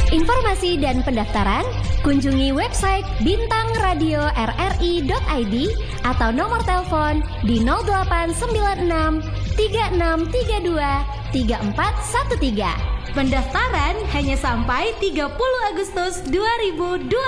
Informasi dan pendaftaran kunjungi website bintangradio.rri.id atau nomor telepon di 0896 3632 3413. Pendaftaran hanya sampai 30 Agustus 2020.